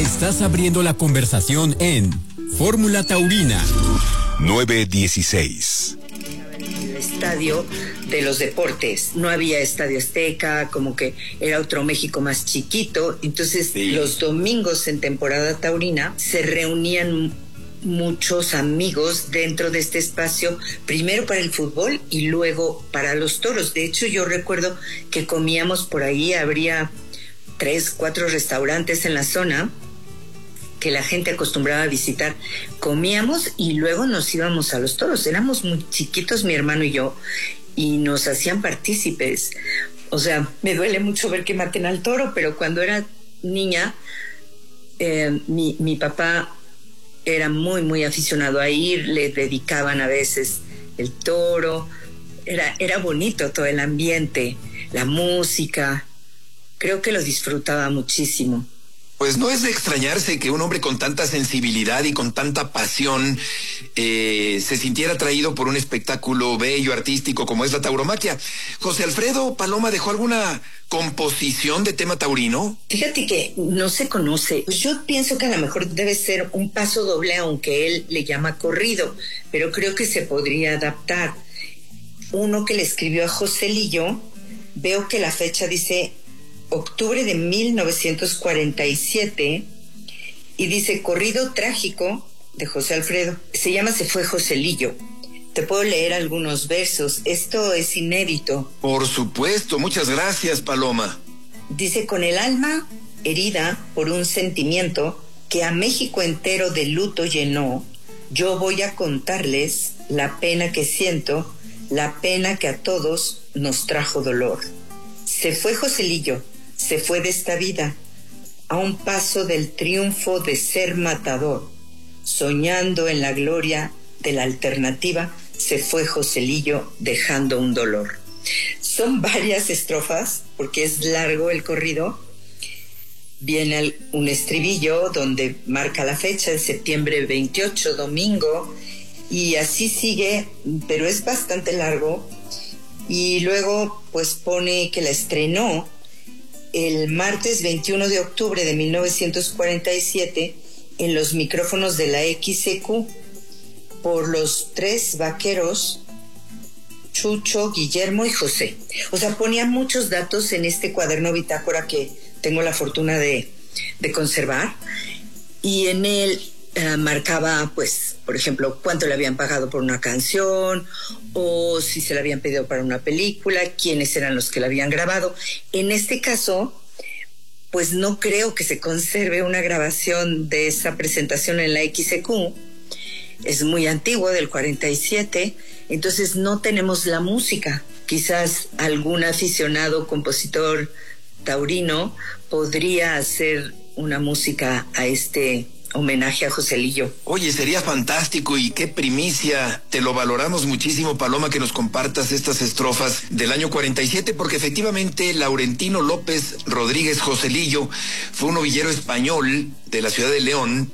Estás abriendo la conversación en Fórmula Taurina. 9:16. El estadio de los deportes. No había Estadio Azteca, como que era otro México más chiquito. Entonces, sí, los domingos en temporada taurina se reunían muchos amigos dentro de este espacio, primero para el fútbol y luego para los toros. De hecho, yo recuerdo que comíamos por ahí, habría 3, 4 restaurantes en la zona que la gente acostumbraba a visitar. Comíamos y luego nos íbamos a los toros. Éramos muy chiquitos, mi hermano y yo, y nos hacían partícipes. O sea, me duele mucho ver que maten al toro, pero cuando era niña, mi papá era muy, muy aficionado a ir, le dedicaban a veces el toro. Era bonito todo el ambiente, la música. Creo que lo disfrutaba muchísimo. Pues no es de extrañarse que un hombre con tanta sensibilidad y con tanta pasión se sintiera atraído por un espectáculo bello, artístico, como es la tauromaquia. José Alfredo Paloma, ¿dejó alguna composición de tema taurino? Fíjate que no se conoce. Pues yo pienso que a lo mejor debe ser un paso doble, aunque él le llama corrido, pero creo que se podría adaptar. Uno que le escribió a José Lillo, veo que la fecha dice octubre de 1947 y dice corrido trágico de José Alfredo. Se llama Se fue José Lillo. Te puedo leer algunos versos. Esto es inédito. Por supuesto, muchas gracias, Paloma. Dice: con el alma herida por un sentimiento que a México entero de luto llenó, yo voy a contarles la pena que siento, la pena que a todos nos trajo dolor. Se fue José Lillo, se fue de esta vida, a un paso del triunfo de ser matador. Soñando en la gloria de la alternativa, se fue José Lillo dejando un dolor. Son varias estrofas, porque es largo el corrido. Viene un estribillo donde marca la fecha, de septiembre 28, domingo, y así sigue, pero es bastante largo. Y luego pues pone que la estrenó el martes 21 de octubre de 1947 en los micrófonos de la XEQ por los 3 vaqueros, Chucho, Guillermo y José. O sea, ponía muchos datos en este cuaderno bitácora que tengo la fortuna de conservar, y en él marcaba, pues, por ejemplo, cuánto le habían pagado por una canción, o si se la habían pedido para una película, quiénes eran los que la habían grabado. En este caso, pues no creo que se conserve una grabación de esa presentación en la XEQ. Es muy antiguo, del 47, entonces no tenemos la música. Quizás algún aficionado compositor taurino podría hacer una música a este homenaje a José Lillo. Oye, sería fantástico, y qué primicia. Te lo valoramos muchísimo, Paloma, que nos compartas estas estrofas del año 47, porque efectivamente Laurentino López Rodríguez José Lillo fue un novillero español de la ciudad de León,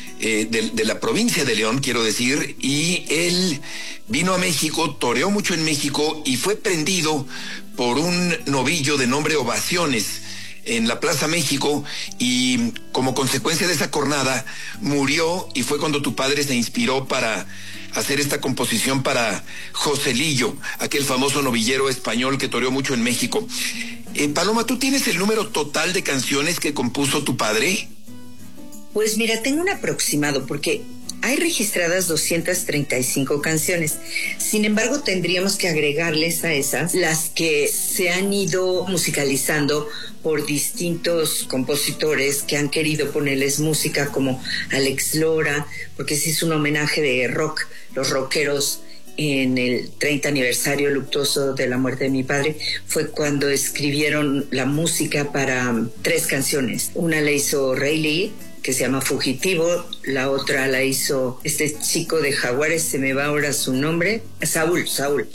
de la provincia de León, quiero decir, y él vino a México, toreó mucho en México y fue prendido por un novillo de nombre Ovaciones en la Plaza México, y como consecuencia de esa cornada murió, y fue cuando tu padre se inspiró para hacer esta composición para José Lillo, aquel famoso novillero español que toreó mucho en México. Paloma, ¿tú tienes el número total de canciones que compuso tu padre? Pues mira, tengo un aproximado, porque hay registradas 235 canciones. Sin embargo, tendríamos que agregarles a esas las que se han ido musicalizando por distintos compositores que han querido ponerles música, como Alex Lora, porque sí es un homenaje de rock, los rockeros. En el 30 aniversario luctuoso de la muerte de mi padre fue cuando escribieron la música para 3 canciones. Una la hizo Ray Lee, que se llama Fugitivo, la otra la hizo este chico de Jaguares, se me va ahora su nombre, Saúl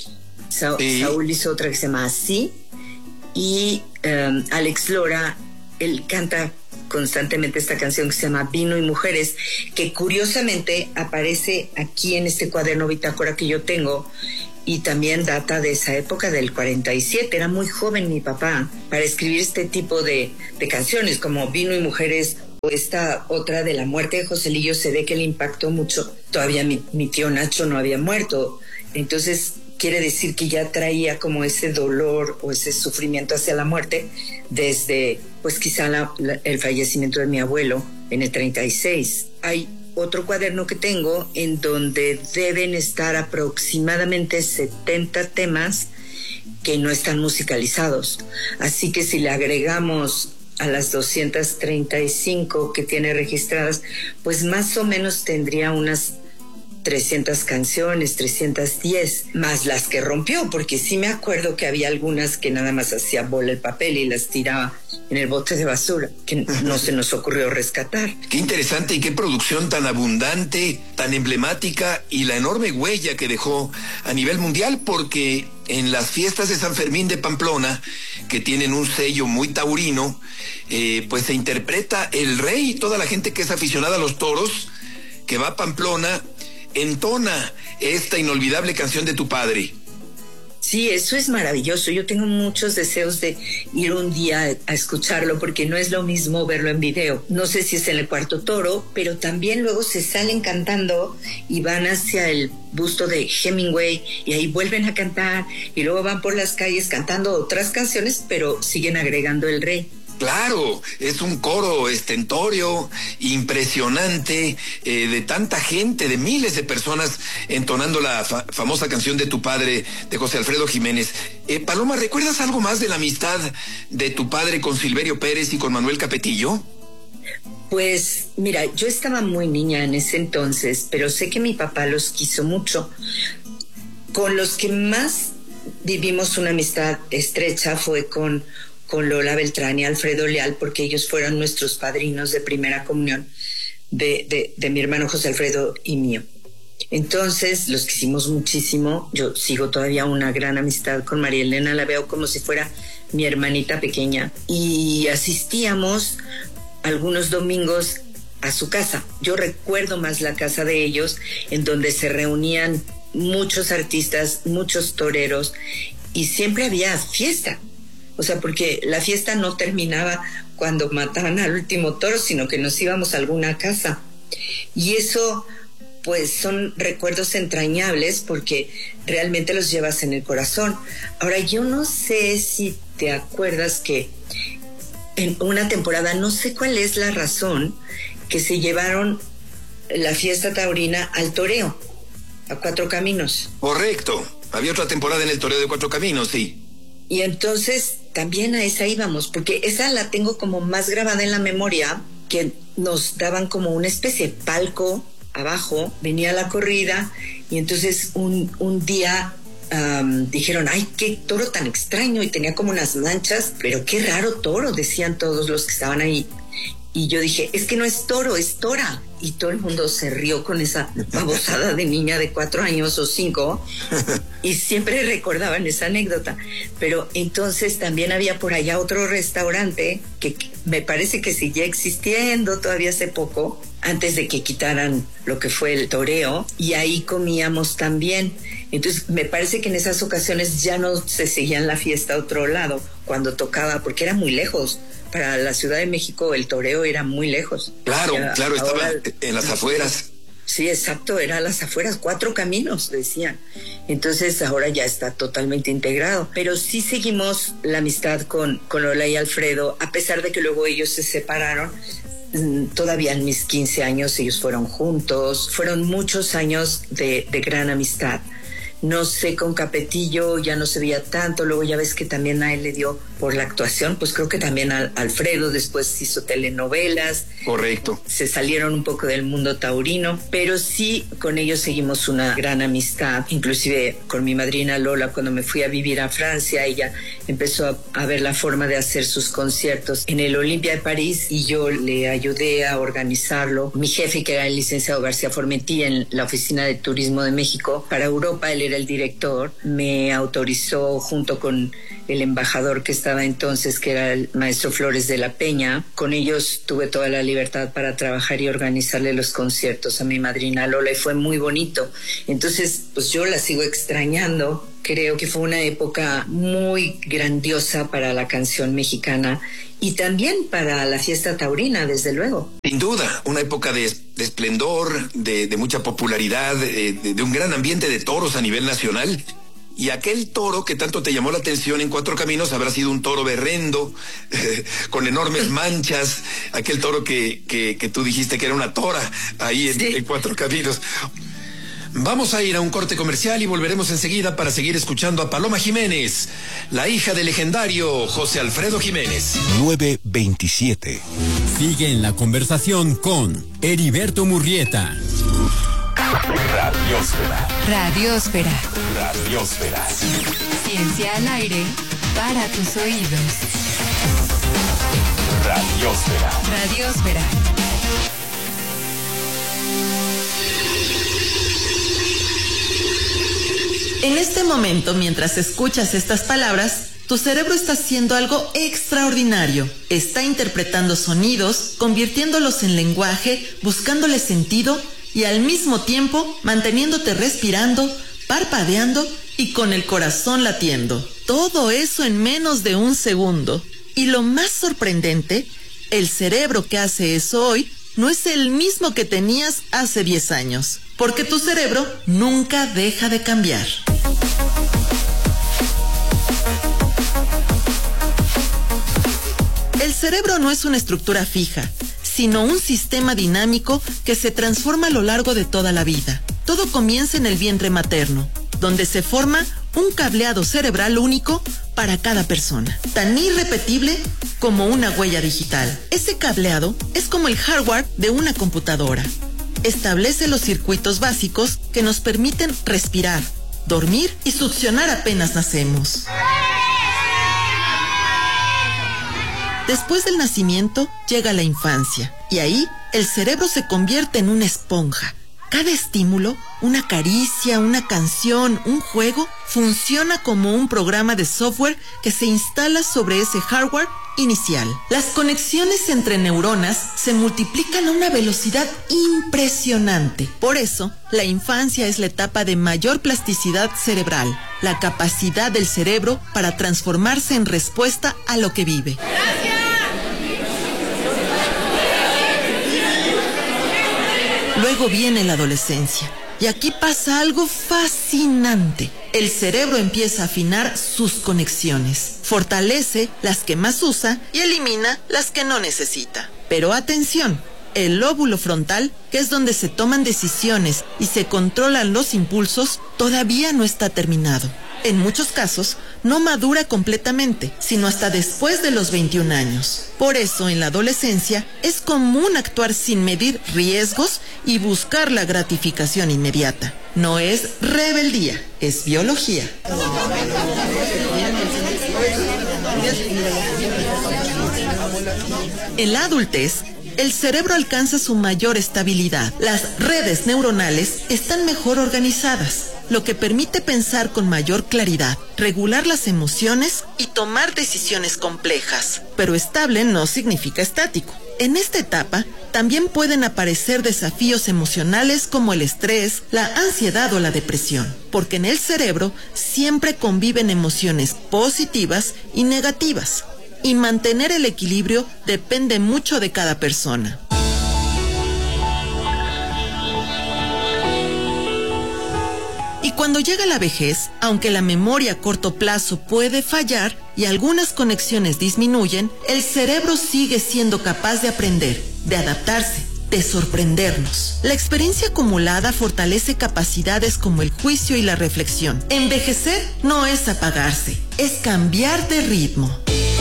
hizo otra que se llama Así, y Alex Lora, él canta constantemente esta canción que se llama Vino y Mujeres, que curiosamente aparece aquí en este cuaderno bitácora que yo tengo, y también data de esa época del 47. Era muy joven mi papá para escribir este tipo de canciones, como Vino y Mujeres esta otra de la muerte de Joselillo se ve que le impactó mucho. Todavía mi tío Nacho no había muerto. Entonces quiere decir que ya traía como ese dolor o ese sufrimiento hacia la muerte desde, pues quizá el fallecimiento de mi abuelo en el 36. Hay otro cuaderno que tengo en donde deben estar aproximadamente 70 temas que no están musicalizados. Así que si le agregamos a las 235 que tiene registradas, pues más o menos tendría unas 300 canciones, 310, más las que rompió, porque sí me acuerdo que había algunas que nada más hacía bola el papel y las tiraba en el bote de basura, que no se nos ocurrió rescatar. Qué interesante y qué producción tan abundante, tan emblemática, y la enorme huella que dejó a nivel mundial, porque en las fiestas de San Fermín de Pamplona, que tienen un sello muy taurino, pues se interpreta El Rey. Toda la gente que es aficionada a los toros, que va a Pamplona, entona esta inolvidable canción de tu padre. Sí, eso es maravilloso. Yo tengo muchos deseos de ir un día a escucharlo, porque no es lo mismo verlo en video. No sé si es en el Cuarto Toro, pero también luego se salen cantando y van hacia el busto de Hemingway y ahí vuelven a cantar y luego van por las calles cantando otras canciones, pero siguen agregando El Rey. Claro, es un coro estentóreo, impresionante, de tanta gente, de miles de personas entonando la famosa canción de tu padre, de José Alfredo Jiménez. Paloma, ¿recuerdas algo más de la amistad de tu padre con Silverio Pérez y con Manuel Capetillo? Pues mira, yo estaba muy niña en ese entonces, pero sé que mi papá los quiso mucho. Con los que más vivimos una amistad estrecha fue con Lola Beltrán y Alfredo Leal, porque ellos fueron nuestros padrinos de primera comunión de mi hermano José Alfredo y mío. Entonces los quisimos muchísimo. Yo sigo todavía una gran amistad con María Elena, la veo como si fuera mi hermanita pequeña, y asistíamos algunos domingos a su casa. Yo recuerdo más la casa de ellos, en donde se reunían muchos artistas, muchos toreros, y siempre había fiesta. O sea, porque la fiesta no terminaba cuando mataban al último toro, sino que nos íbamos a alguna casa. Y eso, pues, son recuerdos entrañables porque realmente los llevas en el corazón. Ahora, yo no sé si te acuerdas que en una temporada, no sé cuál es la razón, que se llevaron la fiesta taurina al toreo, a Cuatro Caminos. Correcto. Había otra temporada en el toreo de Cuatro Caminos, sí. Y entonces también a esa íbamos, porque esa la tengo como más grabada en la memoria, que nos daban como una especie de palco abajo, venía la corrida, y entonces un día dijeron, ay, qué toro tan extraño, y tenía como unas manchas, pero qué raro toro, decían todos los que estaban ahí. Y yo dije, es que no es toro, es tora. Y todo el mundo se rió con esa babosada de niña de 4 años o 5, y siempre recordaban esa anécdota. Pero entonces también había por allá otro restaurante que me parece que seguía existiendo todavía hace poco, antes de que quitaran lo que fue el toreo, y ahí comíamos también. Entonces me parece que en esas ocasiones ya no se seguían la fiesta a otro lado cuando tocaba, porque era muy lejos. Para la Ciudad de México el toreo era muy lejos. Claro, estaba en las afueras. Sí, exacto, era a las afueras, 4 caminos, decían. Entonces ahora ya está totalmente integrado. Pero sí seguimos la amistad con Lola y Alfredo, a pesar de que luego ellos se separaron. Todavía en mis 15 años ellos fueron juntos. Fueron muchos años de gran amistad. No sé, con Capetillo ya no se veía tanto, luego ya ves que también a él le dio por la actuación, pues creo que también a Alfredo después hizo telenovelas. Correcto. Se salieron un poco del mundo taurino, pero sí con ellos seguimos una gran amistad, inclusive con mi madrina Lola. Cuando me fui a vivir a Francia, ella empezó a ver la forma de hacer sus conciertos en el Olympia de París y yo le ayudé a organizarlo. Mi jefe, que era el licenciado García Formentí en la Oficina de Turismo de México para Europa, él era el director, me autorizó junto con el embajador que estaba entonces, que era el maestro Flores de la Peña. Con ellos tuve toda la libertad para trabajar y organizarle los conciertos a mi madrina Lola y fue muy bonito. Entonces, pues yo la sigo extrañando. Creo que fue una época muy grandiosa para la canción mexicana Y también para la fiesta taurina, desde luego. Sin duda, una época de esplendor, de mucha popularidad, de un gran ambiente de toros a nivel nacional. Y aquel toro que tanto te llamó la atención en Cuatro Caminos habrá sido un toro berrendo, con enormes manchas, aquel toro que tú dijiste que era una tora ahí en Cuatro Caminos. Vamos a ir a un corte comercial y volveremos enseguida para seguir escuchando a Paloma Jiménez, la hija del legendario José Alfredo Jiménez. 9:27. Sigue en la conversación con Heriberto Murrieta. Radiosfera. Radiosfera. Radiosfera. Ciencia al aire para tus oídos. Radiosfera. Radiosfera. En este momento, mientras escuchas estas palabras, tu cerebro está haciendo algo extraordinario. Está interpretando sonidos, convirtiéndolos en lenguaje, buscándole sentido y al mismo tiempo manteniéndote respirando, parpadeando y con el corazón latiendo. Todo eso en menos de un segundo. Y lo más sorprendente, el cerebro que hace eso hoy no es el mismo que tenías hace 10 años, porque tu cerebro nunca deja de cambiar. El cerebro no es una estructura fija, sino un sistema dinámico que se transforma a lo largo de toda la vida. Todo comienza en el vientre materno, donde se forma un cableado cerebral único para cada persona, tan irrepetible como una huella digital. Ese cableado es como el hardware de una computadora. Establece los circuitos básicos que nos permiten respirar, dormir y succionar apenas nacemos. Después del nacimiento llega la infancia y ahí el cerebro se convierte en una esponja. Cada estímulo, una caricia, una canción, un juego, funciona como un programa de software que se instala sobre ese hardware inicial. Las conexiones entre neuronas se multiplican a una velocidad impresionante. Por eso, la infancia es la etapa de mayor plasticidad cerebral, la capacidad del cerebro para transformarse en respuesta a lo que vive. Luego viene la adolescencia. Y aquí pasa algo fascinante. El cerebro empieza a afinar sus conexiones, fortalece las que más usa y elimina las que no necesita. Pero atención, el lóbulo frontal, que es donde se toman decisiones y se controlan los impulsos, todavía no está terminado. En muchos casos, no madura completamente, sino hasta después de los 21 años. Por eso, en la adolescencia, es común actuar sin medir riesgos y buscar la gratificación inmediata. No es rebeldía, es biología. En la adultez, el cerebro alcanza su mayor estabilidad. Las redes neuronales están mejor organizadas, lo que permite pensar con mayor claridad, regular las emociones y tomar decisiones complejas. Pero estable no significa estático. En esta etapa también pueden aparecer desafíos emocionales como el estrés, la ansiedad o la depresión, porque en el cerebro siempre conviven emociones positivas y negativas, y mantener el equilibrio depende mucho de cada persona. Y cuando llega la vejez, aunque la memoria a corto plazo puede fallar y algunas conexiones disminuyen, el cerebro sigue siendo capaz de aprender, de adaptarse, de sorprendernos. La experiencia acumulada fortalece capacidades como el juicio y la reflexión. Envejecer no es apagarse, es cambiar de ritmo.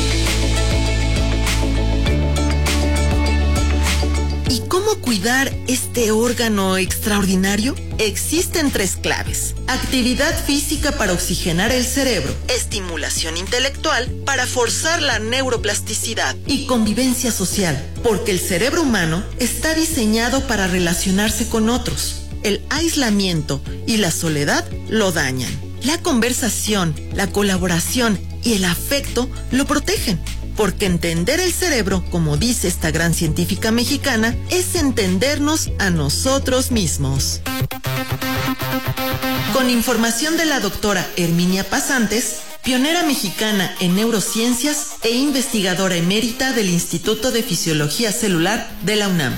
¿Y cómo cuidar este órgano extraordinario? Existen 3 claves: actividad física para oxigenar el cerebro, estimulación intelectual para forzar la neuroplasticidad y convivencia social, porque el cerebro humano está diseñado para relacionarse con otros. El aislamiento y la soledad lo dañan. La conversación, la colaboración y el afecto lo protegen. Porque entender el cerebro, como dice esta gran científica mexicana, es entendernos a nosotros mismos. Con información de la doctora Herminia Pasantes, pionera mexicana en neurociencias e investigadora emérita del Instituto de Fisiología Celular de la UNAM.